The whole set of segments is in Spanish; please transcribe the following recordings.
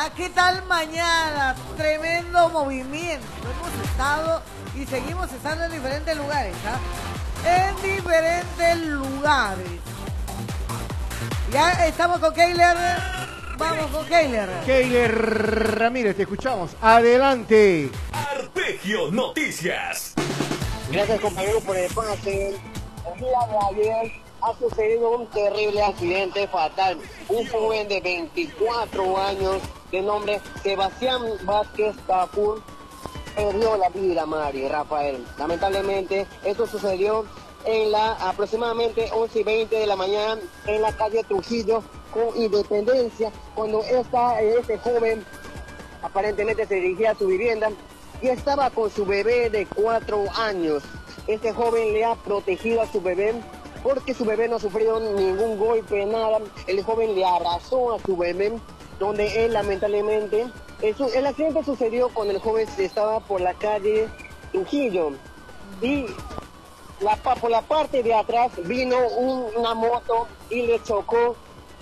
¿ah? ¿Qué tal mañana? Tremendo movimiento. Hemos estado y seguimos estando en diferentes lugares, ¿ah? En diferentes lugares. Ya estamos con Keiler. Vamos con Keiler. Keiler Ramírez, te escuchamos. Adelante. Arpegio Noticias. Gracias, compañero, por el pase. El día de ayer ha sucedido un terrible accidente fatal. Un joven de 24 años de nombre Sebastián Vázquez Tafur perdió la vida, Mari, Rafael. Lamentablemente, esto sucedió en la aproximadamente 11:20 de la mañana en la calle Trujillo con Independencia, cuando este joven aparentemente se dirigía a su vivienda y estaba con su bebé de 4 años. Este joven le ha protegido a su bebé porque su bebé no sufrió ningún golpe, nada. El joven le abrazó a su bebé, donde él lamentablemente... El accidente sucedió cuando el joven estaba por la calle Trujillo y por la parte de atrás vino una moto y le chocó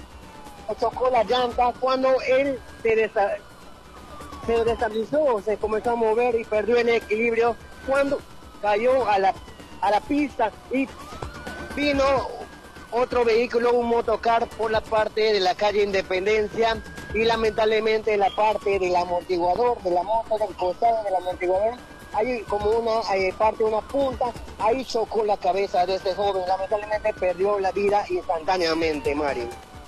la llanta. Cuando él se desestabilizó, se comenzó a mover y perdió el equilibrio cuando cayó a la pista y vino otro vehículo, un motocar, por la parte de la calle Independencia y lamentablemente la parte del amortiguador de la moto, del costado del amortiguador, hay como una punta, ahí chocó la cabeza de este joven. Lamentablemente perdió la vida instantáneamente, Mario.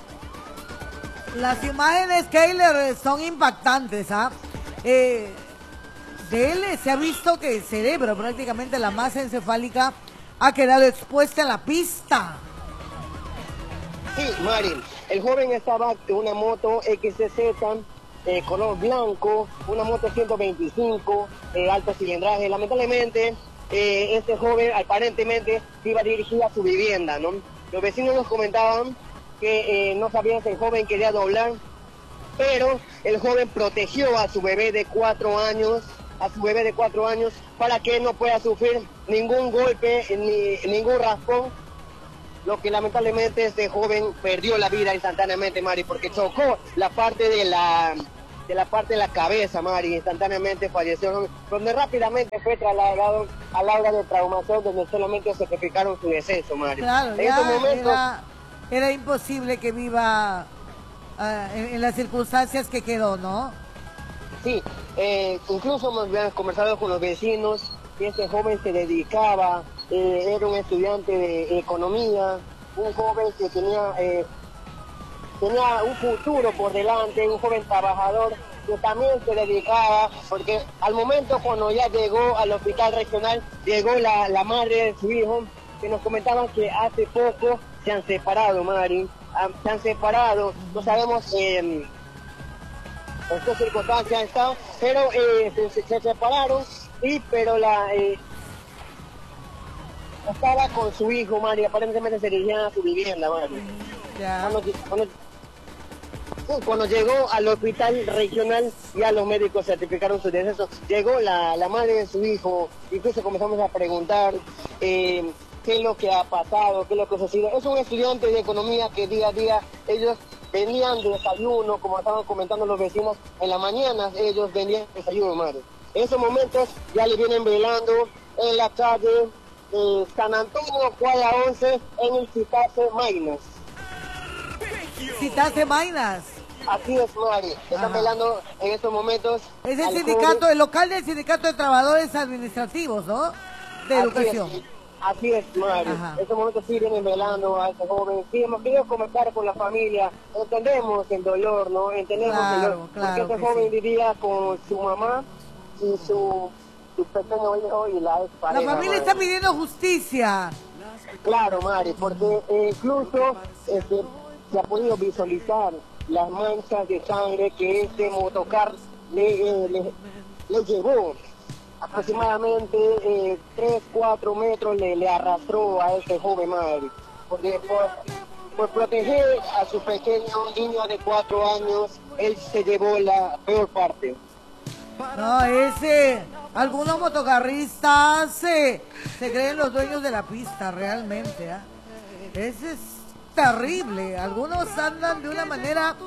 Las imágenes, Keiler, son impactantes, ¿ah? De él se ha visto que el cerebro, prácticamente la masa encefálica, ha quedado expuesta en la pista. Sí, Mari, el joven estaba en una moto XZ, color blanco, una moto 125, alto cilindraje. Lamentablemente, este joven aparentemente iba dirigido a su vivienda, ¿no? Los vecinos nos comentaban que no sabían si el joven quería doblar, pero el joven protegió a su bebé de 4 años, para que no pueda sufrir ningún golpe ni ningún raspón, lo que lamentablemente este joven perdió la vida instantáneamente, Mari, porque chocó la parte de la cabeza, Mari, instantáneamente falleció, donde rápidamente fue trasladado al aula de traumación, donde solamente certificaron su deceso, Mari. Claro, era imposible que viva en las circunstancias que quedó, ¿no? Sí, incluso hemos conversado con los vecinos que este joven se dedicaba, era un estudiante de economía, un joven que tenía un futuro por delante, un joven trabajador que también se dedicaba, porque al momento cuando ya llegó al hospital regional, llegó la madre de su hijo, que nos comentaban que hace poco se han separado, Mari, se han separado, no sabemos en qué circunstancias está, pero se separaron, pero estaba con su hijo, Mari, aparentemente se dirigían a su vivienda, Mari. Ya. Cuando llegó al hospital regional, ya los médicos certificaron su deceso. Llegó la madre de su hijo, incluso comenzamos a preguntar qué es lo que ha pasado, qué es lo que ha sucedido. Es un estudiante de economía que día a día ellos vendían desayuno, como estaban comentando los vecinos, en la mañana ellos vendían desayuno, madre. En esos momentos ya le vienen velando en la calle San Antonio, cuadra 11, en el Citase Mainas. Citase Mainas. Así es, Mari. Están velando en estos momentos. Es el sindicato, el local del Sindicato de Trabajadores Administrativos, ¿no? De Educación. Así es, Mari. En estos momentos sí vienen velando a este joven. Sí, hemos querido comentar con la familia. Entendemos el dolor, ¿no? Entendemos el dolor. Porque este joven vivía con su mamá y su pequeño hijo y la expareja. La familia está pidiendo justicia. Claro, Mari, porque incluso se ha podido visualizar las manchas de sangre que este motocar le llevó. Aproximadamente 3-4 metros le arrastró a este joven, Mari, porque por proteger a su pequeño niño de 4 años, él se llevó la peor parte. No, algunos motocarristas se creen los dueños de la pista, realmente, ¿eh? terrible. Algunos andan de una manera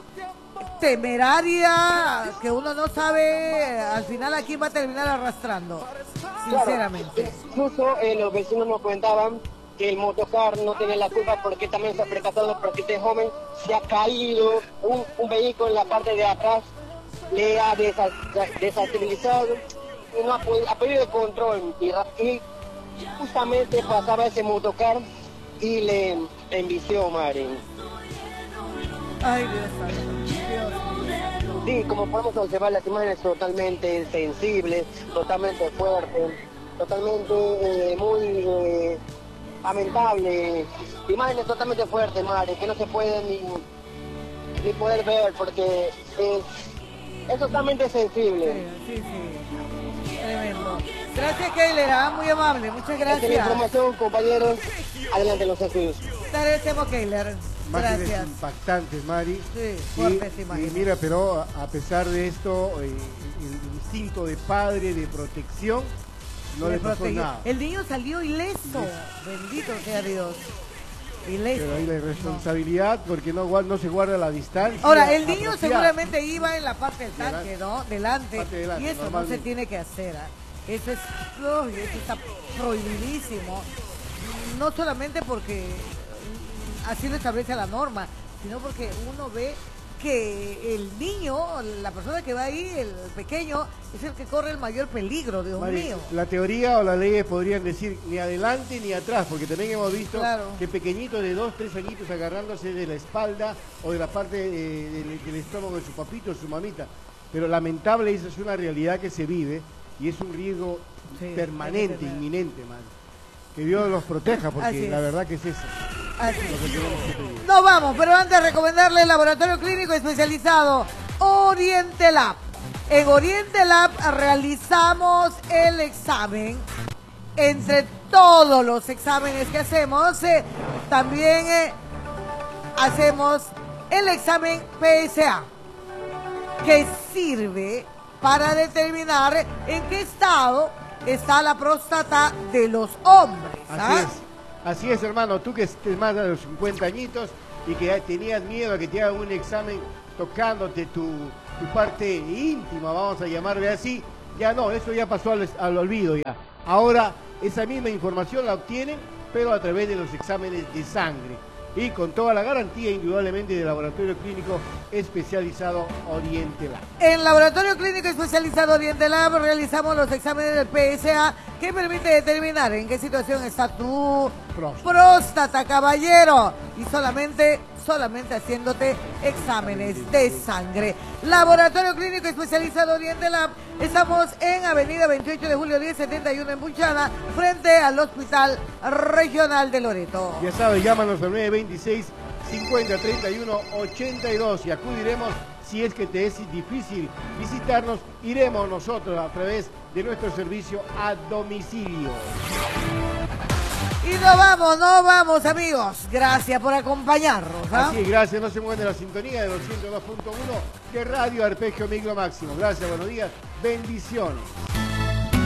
temeraria que uno no sabe al final a quién va a terminar arrastrando, sinceramente. Claro, incluso los vecinos nos comentaban que el motocar no tiene la culpa porque también se ha percatado porque este joven se ha caído, un vehículo en la parte de atrás le ha desestabilizado y no ha perdido el control y justamente pasaba ese motocar y le envició, madre. Ay, Dios santo. Sí, como podemos observar, las imágenes totalmente sensibles, totalmente fuertes, totalmente muy lamentable. Imágenes totalmente fuertes, madre, que no se pueden ni poder ver porque es totalmente sensible. Sí. Tremendo. Gracias, Keiler, muy amable, muchas Esta es la gracias. información, compañeros. Adelante los estudios. Te agradecemos, Keiler. Imágenes Gracias. impactantes, Mari. Sí, fuertes y imágenes. mira, pero a pesar de esto, el instinto de padre, de protección, no le pasó protegió. nada. El niño salió ileso. Bendito sea Dios. Ileso. Pero ahí la irresponsabilidad, porque no se guarda la distancia. Ahora, el niño apropiada. seguramente iba en la parte del tanque, ¿no? Delante. Parte delante, Y eso no se normalmente. tiene que hacer. Eso está prohibidísimo. No solamente porque así lo establece la norma, sino porque uno ve que el niño, la persona que va ahí, el pequeño, es el que corre el mayor peligro, Dios Mari, mío. la teoría o las leyes podrían decir ni adelante ni atrás, porque también hemos visto Claro. que pequeñitos de 2, 3 añitos agarrándose de la espalda o de la parte del estómago de su papito o su mamita. Pero lamentable, esa es una realidad que se vive y es un riesgo Sí, permanente, hay que tener. inminente, Mari. Que Dios los proteja, porque Así la es. verdad que es eso Así lo es. que tenemos que pedir. Nos vamos, pero antes recomendarle el laboratorio clínico especializado Oriente Lab. En Oriente Lab realizamos el examen. Entre todos los exámenes que hacemos, también hacemos el examen PSA, que sirve para determinar en qué estado está la próstata de los hombres. Así es, hermano, tú que estés más de los 50 añitos y que tenías miedo a que te hagan un examen tocándote tu parte íntima, vamos a llamarle así, ya no, eso ya pasó al olvido ya. Ahora esa misma información la obtienen, pero a través de los exámenes de sangre y con toda la garantía indudablemente del laboratorio clínico especializado Oriente Lab. En Laboratorio Clínico Especializado Oriente Lab realizamos los exámenes del PSA que permite determinar en qué situación está tu próstata, caballero, y solamente haciéndote exámenes de sangre. Laboratorio Clínico Especializado Oriente Lab, estamos en Avenida 28 de Julio 1071 en Punchana, frente al Hospital Regional de Loreto. Ya sabes, llámanos al 926-5031-82 y acudiremos. Si es que te es difícil visitarnos, iremos nosotros a través de nuestro servicio a domicilio. Y nos vamos, amigos. Gracias por acompañarnos. Así es, gracias. No se mueven de la sintonía de 202.1 de Radio Arpegio Micro Máximo. Gracias, buenos días, bendiciones.